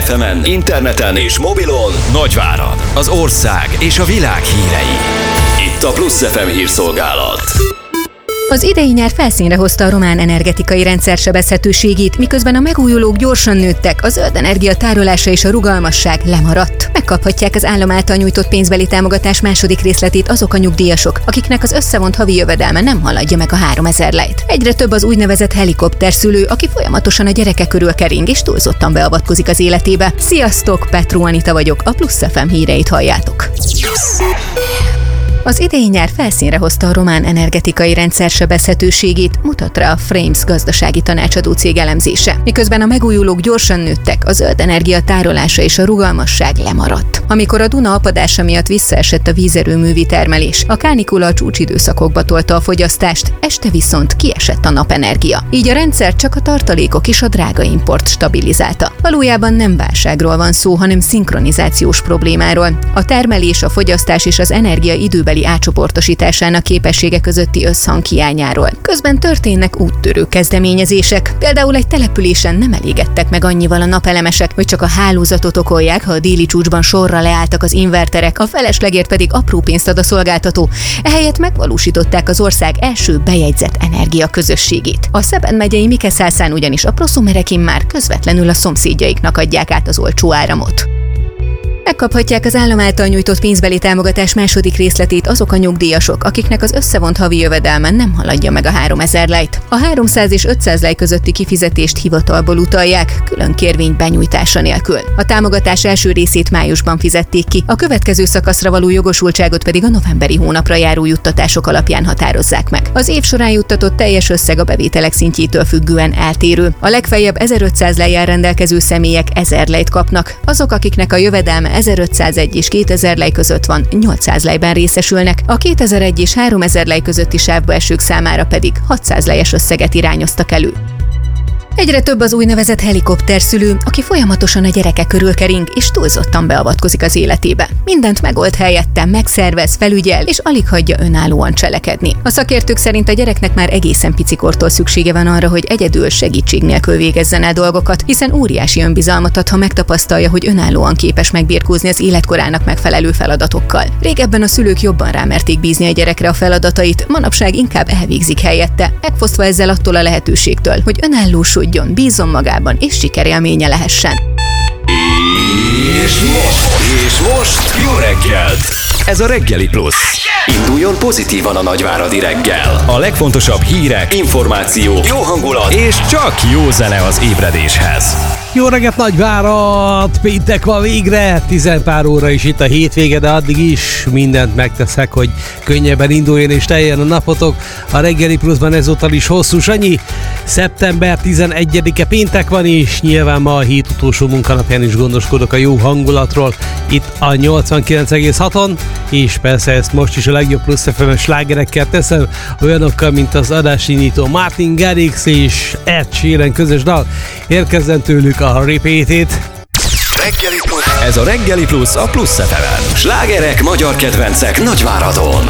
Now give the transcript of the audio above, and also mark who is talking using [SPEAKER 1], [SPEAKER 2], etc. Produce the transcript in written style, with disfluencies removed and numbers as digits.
[SPEAKER 1] FM-en, interneten és mobilon Nagyvárad, az ország és a világ hírei. Itt a Plusz FM hírszolgálat.
[SPEAKER 2] Az idei nyár felszínre hozta a román energetikai rendszer sebezhetőségét, miközben a megújulók gyorsan nőttek, a zöld energia tárolása és a rugalmasság lemaradt. Megkaphatják az állam által nyújtott pénzbeli támogatás második részletét azok a nyugdíjasok, akiknek az összevont havi jövedelme nem haladja meg a 3000 lejt. Egyre több az úgynevezett helikopterszülő, aki folyamatosan a gyereke körül kering és túlzottan beavatkozik az életébe. Sziasztok, Petró Anita vagyok, a Plusz FM híreit halljátok. Az idei nyár felszínre hozta a román energetikai rendszer sebezhetőségét, mutat rá a Frames gazdasági tanácsadó cég elemzése. Miközben a megújulók gyorsan nőttek, a zöld energia tárolása és a rugalmasság lemaradt. Amikor a Duna apadása miatt visszaesett a vízerőművi termelés, a kánikula a csúcsidőszakokba tolta a fogyasztást, este viszont kiesett a napenergia. Így a rendszer csak a tartalékok és a drága import stabilizálta. Valójában nem válságról van szó, hanem szinkronizációs problémáról. A termelés, a fogyasztás és az energia időbeli átcsoportosításának képessége közötti összhang hiányáról. Közben történnek úttörő kezdeményezések. Például egy településen nem elégedtek meg annyival a napelemesek, hogy csak a hálózatot okolják, ha a déli csúcsban sorra leálltak az inverterek, a feleslegért pedig apró pénzt ad a szolgáltató. Ehelyett megvalósították az ország első bejegyzett energiaközösségét. A Szeben megyei Mikeszálszán ugyanis a proszumerek immár közvetlenül a szomszédjaiknak adják át az olcsó áramot. Megkaphatják az állam által nyújtott pénzbeli támogatás második részletét azok a nyugdíjasok, akiknek az összevont havi jövedelme nem haladja meg a 3000 lejt. A 300 és 500 lej közötti kifizetést hivatalból utalják, külön kérvény benyújtása nélkül. A támogatás első részét májusban fizették ki, a következő szakaszra való jogosultságot pedig a novemberi hónapra járó juttatások alapján határozzák meg. Az év során juttatott teljes összeg a bevételek szintjétől függően eltérő. A legfeljebb 1500 lejjel rendelkező személyek 1000 lejt kapnak, azok, akiknek a jövedelme 1501 és 2000 lej között van, 800 lejben részesülnek, a 2001 és 3000 lej közötti sávba esők számára pedig 600 lejes összeget irányoztak elő. Egyre több az úgynevezett helikopterszülő, aki folyamatosan a gyereke körül kering és túlzottan beavatkozik az életébe. Mindent megold helyette, megszervez, felügyel és alig hagyja önállóan cselekedni. A szakértők szerint a gyereknek már egészen picikortól szüksége van arra, hogy egyedül segítség nélkül végezzen el dolgokat, hiszen óriási önbizalmat ad, ha megtapasztalja, hogy önállóan képes megbirkózni az életkorának megfelelő feladatokkal. Régebben a szülők jobban rámerték bízni a gyerekre a feladatait, manapság inkább elvégzik helyette, megfosztva ezzel attól a lehetőségtől, hogy önállósodjon, bízzon magában és sikerélménye lehessen.
[SPEAKER 1] És most jó reggelt! Ez a Reggeli Plusz. Induljon pozitívan a nagyváradi reggel. A legfontosabb hírek, információk, jó hangulat és csak jó zene az ébredéshez.
[SPEAKER 3] Jó reggelt Nagyvárad! Péntek van végre, 10 pár óra is itt a hétvége, de addig is mindent megteszek, hogy könnyebben induljon és teljen a napotok. A Reggeli Pluszban ezúttal is hosszú Sanyi. Szeptember 11-e péntek van, és nyilván ma a hét utolsó munkanapján is gondoskodok a jó hangulatról itt a 89,6-on, és persze ezt most is a legjobb Plusz FM-es slágerekkel teszem, olyanokkal, mint az adásindító Martin Garrix és Ed Sheeran közös dal. Érkezzen tőlük a Repeat-it.
[SPEAKER 1] Ez a Reggeli Plusz a Plusz FM-en. Slágerek, magyar kedvencek Nagyváradon.